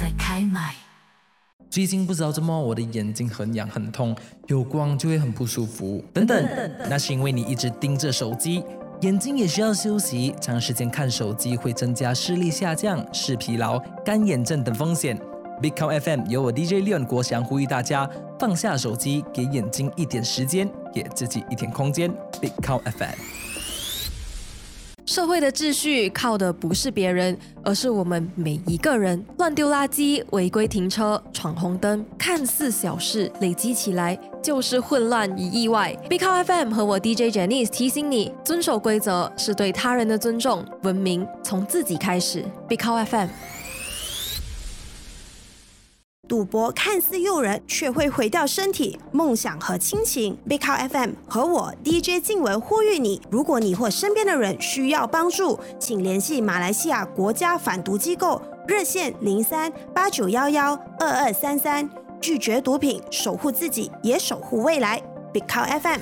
在开麦。 最近不知道怎么我的眼睛很痒很痛，有光就会很不舒服。等等，那是因为你一直盯着手机，眼睛也需要休息，长时间看手机会增加视力下降、视疲劳、干眼症等风险。Big Cow FM 由我 DJ Leon 国祥呼吁大家放下手机，给眼睛一点时间，给自己一点空间。Big Cow FM。 社会的秩序靠的不是别人，而是我们每一个人。乱丢垃圾、违规停车、闯红灯，看似小事，累积起来就是混乱与意外。Big Cow FM 和我 DJ Janice 提醒你，遵守规则是对他人的尊重，文明从自己开始。Big Cow FM。 赌博看似诱人，却会毁掉身体、梦想和亲情。Big Cow FM 和我 DJ 静文呼吁你：如果你或身边的人需要帮助，请联系马来西亚国家反毒机构热线03-8911-2233，拒绝毒品，守护自己，也守护未来。Big Cow FM。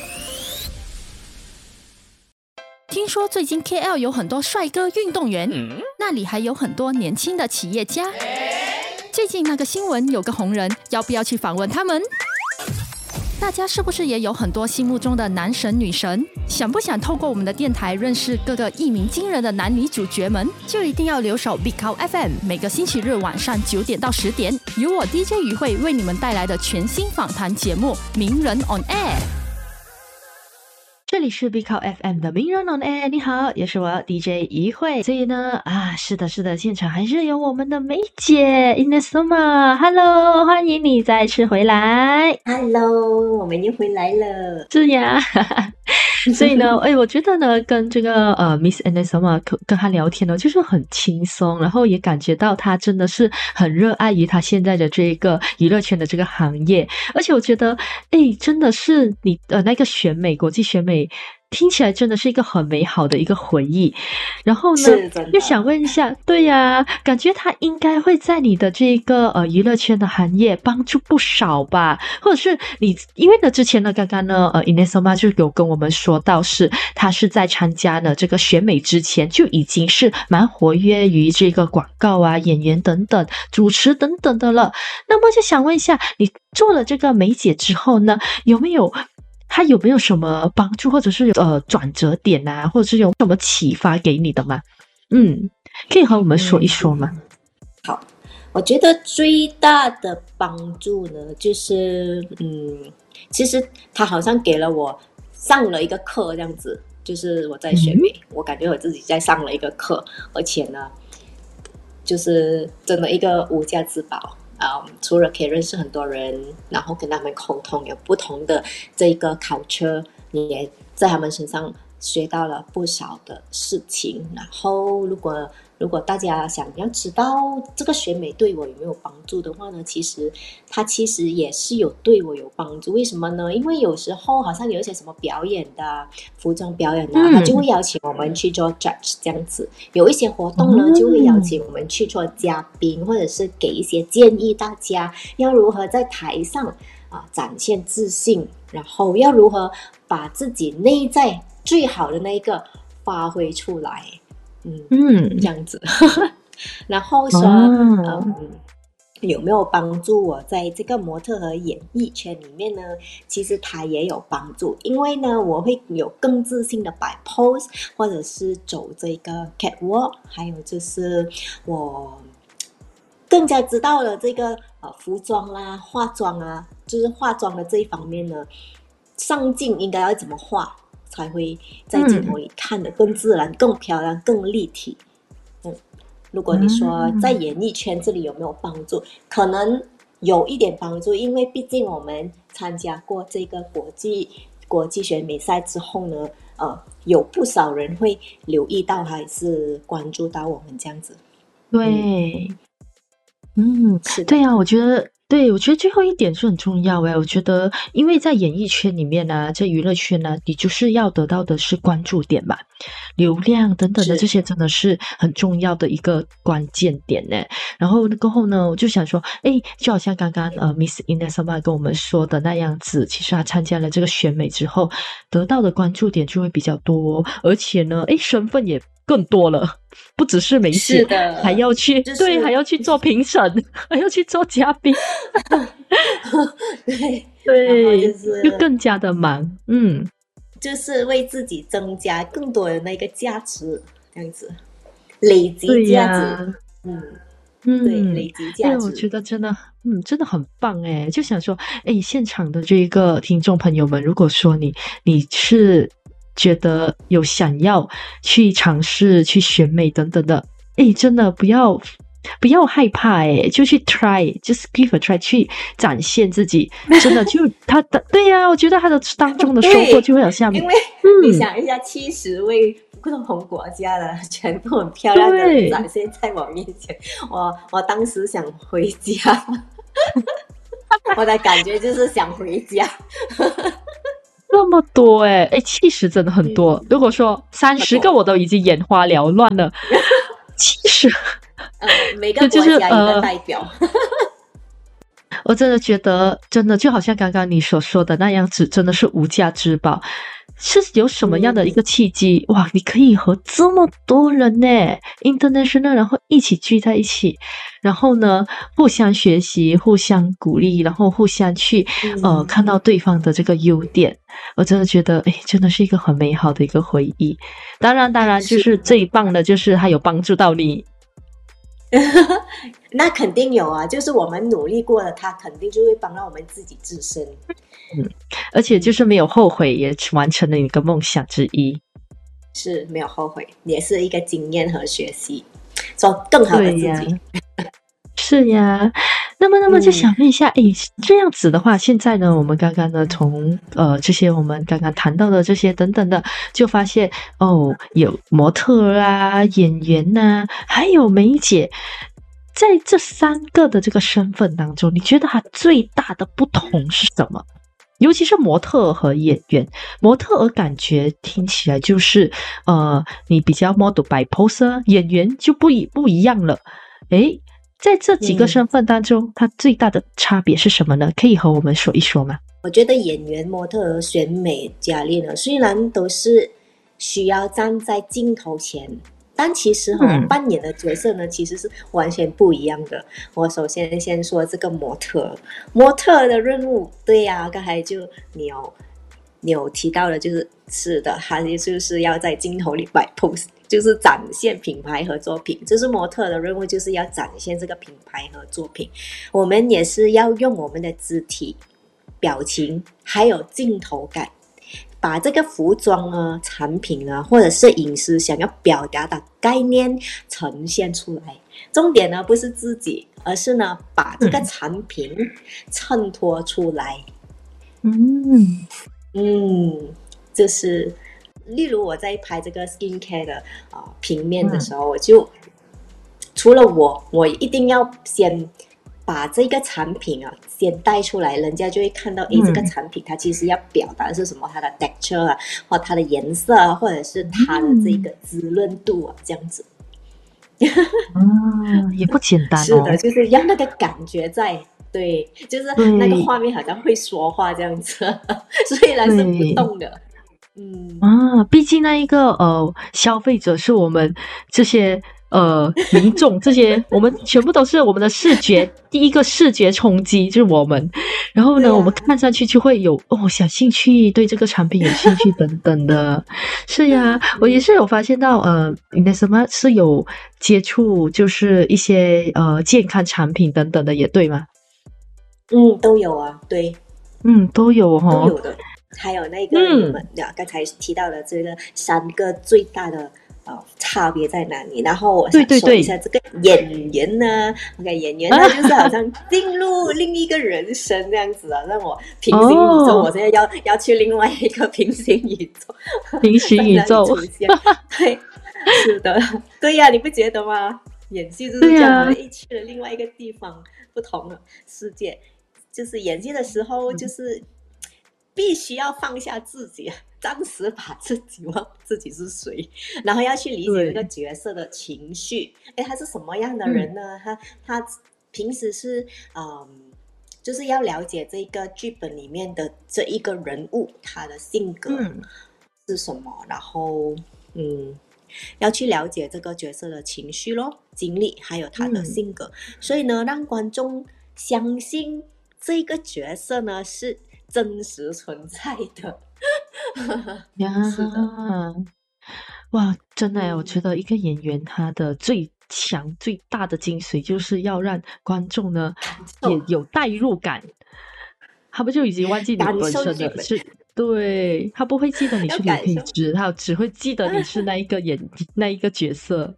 听说最近 KL 有很多帅哥运动员，那里还有很多年轻的企业家。最近那个新闻有个红人，要不要去访问他们？大家是不是也有很多心目中的男神女神？想不想透过我们的电台认识各个一鸣惊人的男女主角们？就一定要留守 Big Cow FM， 每个星期日晚上9点到10点，由我 DJ 于慧为你们带来的全新访谈节目《名人 on Air》。 这里是 Big Cow FM 的名人 on air， 你好，也是我 DJ 于慧。所以呢，是的，现场还是有我们的梅姐 Inesoma， Hello， 欢迎你再次回来。 Hello， 我们又回来了。 是呀，所以呢，我觉得呢，跟这个Miss Inesoma 跟她聊天呢，就是很轻松，然后也感觉到她真的是很热爱于她现在的这个娱乐圈的这个行业，而且我觉得，真的是你那个选美，国际选美。听起来真的是一个很美好的一个回忆，然后呢，就想问一下，对呀，感觉他应该会在你的这个娱乐圈的行业帮助不少吧？或者是你，因为呢之前呢，刚刚呢Inesoma 就有跟我们说到他是在参加呢这个选美之前就已经是蛮活跃于这个广告啊、演员等等、主持等等的了。那么就想问一下，你做了这个梅姐之后呢，他有没有什么帮助，或者是转折点啊，或者是有什么启发给你的吗？可以和我们说一说吗？ 好，我觉得最大的帮助呢，就是其实他好像给了我上了一个课这样子，就是我在选美，我感觉我自己在上了一个课，而且呢，就是真的一个无价之宝。除了可以认识很多人，然后跟他们沟通，有不同的这个culture，你也在他们身上学到了不少的事情。然后如果大家想要知道这个选美对我有没有帮助的话呢，其实也是有对我有帮助。为什么呢？因为有时候好像有一些什么表演的服装表演他就会邀请我们去做 judge 这样子。有一些活动呢，就会邀请我们去做嘉宾，或者是给一些建议，大家要如何在台上展现自信，然后要如何把自己内在最好的那一个发挥出来。这样子然后说有没有帮助我在这个模特和演艺圈里面呢？其实它也有帮助，因为呢我会有更自信的摆 pose， 或者是走这个 catwalk， 还有就是我更加知道了这个服装啦、化妆啊，就是化妆的这一方面呢，上镜应该要怎么化才会在镜头里看得更自然、更漂亮、更立体。如果你说在演艺圈这里有没有帮助，可能有一点帮助，因为毕竟我们参加过这个国际选美赛之后呢，有不少人会留意到还是关注到我们这样子。 对，对啊，我觉得最后一点是很重要我觉得因为在演艺圈里面呢，在娱乐圈呢，你就是要得到的是关注点嘛，流量等等的这些真的是很重要的一个关键点呢。然后过后呢，我就想说就好像刚刚Miss Inesoma 跟我们说的那样子，其实她参加了这个选美之后得到的关注点就会比较多，而且呢身份也更多了，不只是媒介， 是的， 还要去、对，还要去做评审，还要去做嘉宾， 对对， 就更加的忙， 就是为自己增加更多的那个价值，这样子累积价值，对，累积价值。 我觉得真的，真的很棒诶，就想说，现场的这个听众朋友们，如果说你是觉得有想要去尝试去选美等等的，真的不要害怕就去 try，just give a try， 去展现自己，真的就他的对呀，我觉得他的当中的收获就会有下面， 因为你想一下70位不同国家的全部很漂亮的展现在我面前，我当时想回家我的感觉就是想回家那么多70真的很多，如果说30个我都已经眼花缭乱了70 每个国家一个代表我真的觉得真的就好像刚刚你所说的那样子，真的是无价之宝。是有什么样的一个契机，哇，你可以和这么多人呢 international 然后一起聚在一起，然后呢互相学习，互相鼓励，然后互相去看到对方的这个优点，我真的觉得真的是一个很美好的一个回忆。当然就是最棒的就是它有帮助到你那肯定有啊，就是我们努力过了，它肯定就会帮到我们自己自身。 而且就是没有后悔，也完成了你的梦想之一。 是没有后悔，也是一个经验和学习，做更好的自己。 是呀，那么就想问一下，这样子的话，现在呢，我们刚刚呢从这些我们刚刚谈到的这些等等的，就发现有模特啊、演员啊，还有梅姐，在这3个的这个身份当中，你觉得它最大的不同是什么？尤其是模特和演员，模特儿感觉听起来就是你比较 model by pose， 演员就不一样了。在这几个身份当中，它最大的差别是什么呢？可以和我们说一说吗？ 我觉得演员、模特儿、选美、佳丽呢，虽然都是需要站在镜头前，但其实扮演的角色呢，其实是完全不一样的。我首先先说这个模特的任务，对呀，刚才就你有提到的，是的，他就是要在镜头里摆 pose， 就是展现品牌和作品。就是模特的任务，就是要展现这个品牌和作品。我们也是要用我们的肢体、表情还有镜头感，把这个服装呢、产品呢，或者是饮食想要表达的概念呈现出来。重点呢不是自己，而是呢把这个产品衬托出来。就是例如我在拍这个 skincare 的平面的时候，我就除了我一定要先把这个产品先带出来，人家就会看到这个产品它其实要表达的是什么，它的 texture 或它的颜色或者是它的这个滋润度这样子。 也不简单是的，就是让那个感觉在，对，就是那个画面好像会说话这样子，虽然是不动的。 毕竟那一个消费者是我们这些民众，这些我们全部都是我们的视觉第一个视觉冲击就是我们，然后呢我们看上去就会有小兴趣，对这个产品有兴趣等等的。是呀，我也是有发现到你的什么是有接触就是一些健康产品等等的，也对吗？ 都有啊，对， 都有都有的。还有那个你们刚才提到的这个3个最大的差别在哪里？然后我想说一下这个演员呢，OK， 演员呢就是好像进入另一个人生这样子让我平行宇宙，我现在要去另外一个平行宇宙， 平行宇宙出现，对，是的，对呀，你不觉得吗？演戏就是这样的，去了另外一个地方，不同的世界，就是演戏的时候就是必须要放下自己，暂时把自己忘自己是谁，然后要去理解这个角色的情绪。他是什么样的人呢？他平时是就是要了解这个剧本里面的这一个人物，他的性格是什么，然后要去了解这个角色的情绪咯、经历，还有他的性格，所以呢，让观众相信这个角色呢是真实存在的。 呀， 是的， 哇，真的耶，我觉得一个演员他的最强、最大的精髓就是要让观众呢也有代入感，他不就已经忘记你感本受剧本， 身的是，对，他不会记得你要是刘感受。 佩芝，他只会记得你是那一个角色。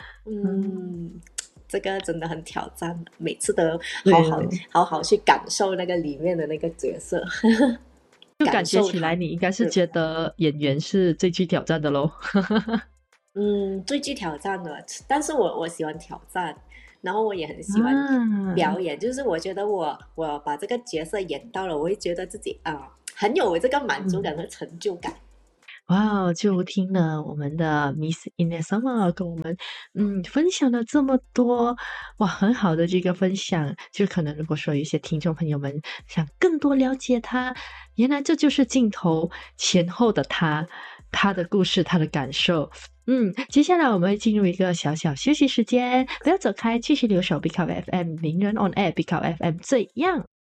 这个真的很挑战，每次都对好好去感受那个里面的那个角色， 就感感受觉起来它。 你应该是觉得演员是最具挑战的咯。 最具挑战的，但是我喜欢挑战，然后我也很喜欢啊， 表演，就是我觉得我把这个角色演到了，我会觉得自己很有这个满足感和成就感。 哇，就听了我们的 Miss Inesama 跟我们分享了这么多，哇，很好的这个分享。就可能如果说有一些听众朋友们想更多了解他，原来这就是镜头前后的他的故事，他的感受。接下来我们会进入一个小小休息时间，不要走开，继续留守 Big Up FM 名人 on air Big Up FM 最样。